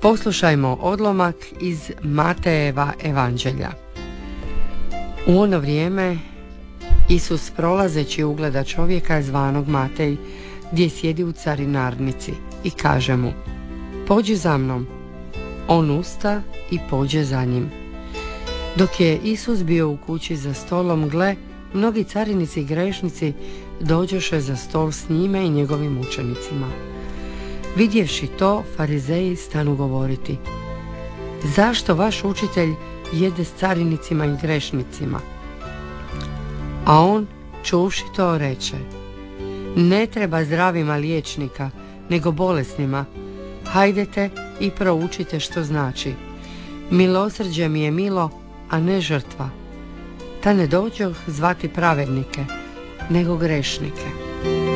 Poslušajmo odlomak iz Matejeva evanđelja. U ono vrijeme Isus prolazeći ugleda čovjeka zvanog Matej, gdje sjedi u carinarnici, i kaže mu: pođi za mnom. On usta i pođe za njim. Dok je Isus bio u kući za stolom, gle, mnogi carinici i grešnici dođoše za stol s njime i njegovim učenicima. Vidjevši to, farizeji stanu govoriti: zašto vaš učitelj jede s carinicima i grešnicima? A on, čuvši to, reče: ne treba zdravima liječnika, nego bolesnima. Hajdete i proučite što znači: milosrđe mi je milo, a ne žrtva. Ta ne dođoh zvati pravednike, nego grešnike.